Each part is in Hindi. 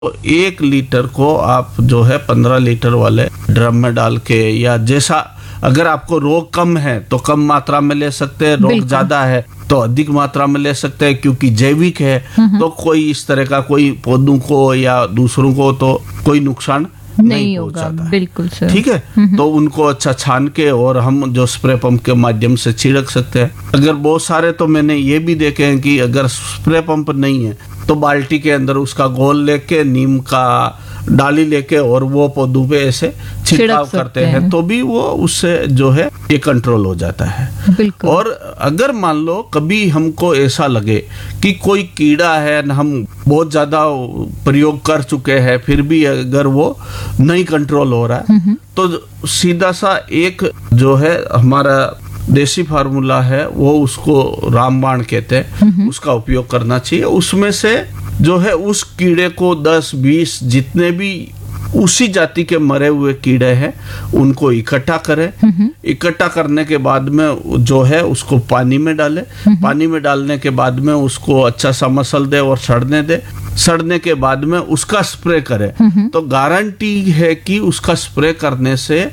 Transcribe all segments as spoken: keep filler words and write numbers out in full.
तो एक लीटर को आप जो है पंद्रह लीटर वाले ड्रम में डाल के, या जैसा अगर आपको रोग कम है तो कम मात्रा में ले सकते हैं, रोग ज्यादा है तो अधिक मात्रा में ले सकते हैं, क्योंकि जैविक है तो कोई इस तरह का कोई पौधों को या दूसरों को तो कोई नुकसान नहीं, नहीं होगा। बिल्कुल सर। ठीक है, तो उनको अच्छा छान के और हम जो स्प्रे पंप के माध्यम से छिड़क सकते हैं। अगर बहुत सारे तो मैंने ये भी देखे हैं कि अगर स्प्रे पंप नहीं है तो बाल्टी के अंदर उसका घोल लेके, नीम का डाली लेके और वो पौधों पे ऐसे छिड़काव करते हैं, तो भी वो उससे जो है ये कंट्रोल हो जाता है। बिल्कुल। और अगर मान लो कभी हमको ऐसा लगे कि कोई कीड़ा है, हम बहुत ज्यादा प्रयोग कर चुके हैं फिर भी अगर वो नहीं कंट्रोल हो रहा है, तो सीधा सा एक जो है हमारा देसी फार्मूला है, वो उसको रामबाण कहते हैं, उसका उपयोग करना चाहिए। उसमें से जो है उस कीड़े को दस बीस जितने भी उसी जाति के मरे हुए कीड़े हैं उनको इकट्ठा करें। इकट्ठा करने के बाद में जो है उसको पानी में डालें। पानी में डालने के बाद में उसको अच्छा सा मसल दे और सड़ने दे। सड़ने के बाद में उसका स्प्रे करें, तो गारंटी है कि उसका स्प्रे करने से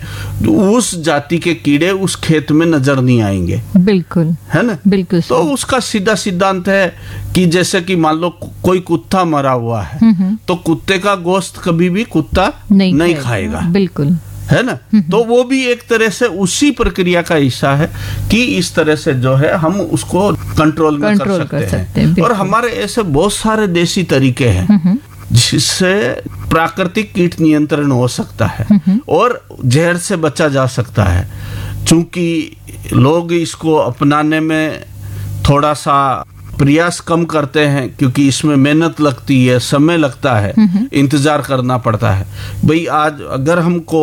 उस जाति के कीड़े उस खेत में नजर नहीं आएंगे। बिल्कुल, है ना? बिल्कुल। तो उसका सीधा सिद्धांत है कि जैसे कि मान लो कोई कुत्ता मरा हुआ है तो कुत्ते का गोश्त कभी भी कुत्ता नहीं, नहीं खाएगा। बिल्कुल, है ना? तो वो भी एक तरह से उसी प्रक्रिया का हिस्सा है कि इस तरह से जो है हम उसको कंट्रोल में कर सकते, कर सकते हैं। और हमारे ऐसे बहुत सारे देसी तरीके हैं जिससे प्राकृतिक कीट नियंत्रण हो सकता है और जहर से बचा जा सकता है। चूंकि लोग इसको अपनाने में थोड़ा सा प्रयास कम करते हैं, क्योंकि इसमें मेहनत लगती है, समय लगता है, इंतजार करना पड़ता है। भाई आज अगर हमको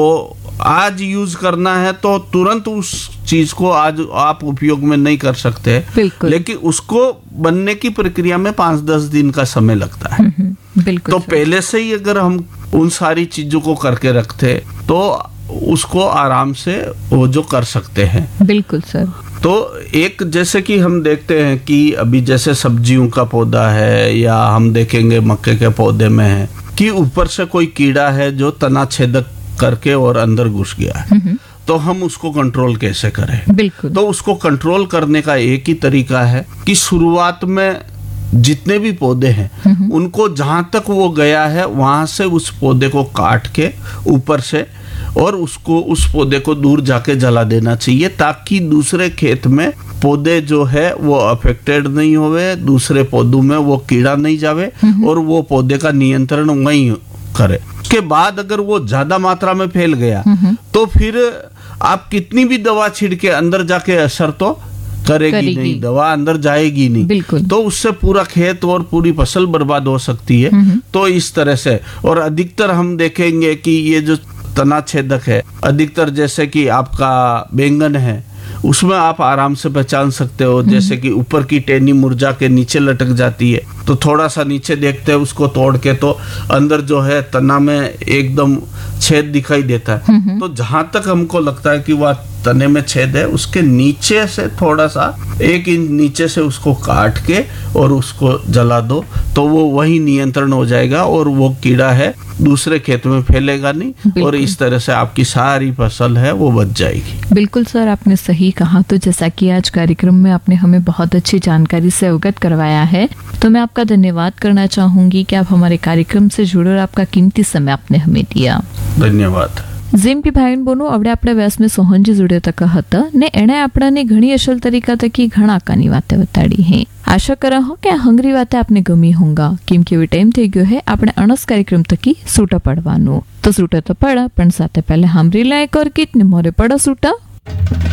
आज यूज करना है तो तुरंत उस चीज को आज आप उपयोग में नहीं कर सकते, लेकिन उसको बनने की प्रक्रिया में पाँच दस दिन का समय लगता है। बिल्कुल। तो पहले से ही अगर हम उन सारी चीजों को करके रखते तो उसको आराम से वो जो कर सकते हैं। बिल्कुल सर। तो एक जैसे कि हम देखते हैं कि अभी जैसे सब्जियों का पौधा है या हम देखेंगे मक्के के पौधे में है कि ऊपर से कोई कीड़ा है जो तना छेदक करके और अंदर घुस गया है, तो हम उसको कंट्रोल कैसे करें? बिल्कुल। तो उसको कंट्रोल करने का एक ही तरीका है कि शुरुआत में जितने भी पौधे हैं उनको जहां तक वो गया है वहां से उस पौधे को काट के ऊपर से और उसको उस पौधे को दूर जाके जला देना चाहिए, ताकि दूसरे खेत में पौधे जो है वो अफेक्टेड नहीं होवे, दूसरे पौधों में वो कीड़ा नहीं जावे और वो पौधे का नियंत्रण वहीं करे। उसके बाद अगर वो ज्यादा मात्रा में फैल गया तो फिर आप कितनी भी दवा छिड़के अंदर जाके असर तो करेगी, करेगी नहीं, दवा अंदर जाएगी नहीं। बिल्कुल। तो उससे पूरा खेत और पूरी फसल बर्बाद हो सकती है। तो इस तरह से, और अधिकतर हम देखेंगे कि ये जो तना छेदक है, अधिकतर जैसे कि आपका बैंगन है उसमें आप आराम से पहचान सकते हो, जैसे कि ऊपर की टहनी मुरझा के नीचे लटक जाती है, तो थोड़ा सा नीचे देखते हैं उसको तोड़ के तो अंदर जो है तना में एकदम छेद दिखाई देता है। तो जहां तक हमको लगता है कि वह तने में छेद है, उसके नीचे से थोड़ा सा एक इंच नीचे से उसको काट के और उसको जला दो, तो वो वही नियंत्रण हो जाएगा और वो कीड़ा है दूसरे खेत में फैलेगा नहीं और इस तरह से आपकी सारी फसल है वो बच जाएगी। बिल्कुल सर, आपने सही कहा। तो जैसा कि आज कार्यक्रम में आपने हमें बहुत अच्छी जानकारी से अवगत करवाया है, तो मैं आपका धन्यवाद करना चाहूंगी कि आप हमारे कार्यक्रम से जुड़े और आपका कीमती समय आपने हमें दिया। धन्यवाद। જેમ કે ભાઈ બોનો આપણે આપણે વ્યાસમાં સોહનજી જોડે તક હતા ને એણે આપણાને ઘણી અસલ તરીકા તકી ઘણા કાની વાતે બતાડી હે। આશા કરા હો કે હંગરી વાતે આપને ગમી હોંગા, કેમ કે હવે ટાઈમ થઈ ગયો હે આપણે અણસ કાર્યક્રમ તકી સૂટા પડવાનું। તો સૂટા તો પડા પણ સાથે પહેલે સાંભળી લે એક ઓર ગીત ને મોરે પડા સૂટા।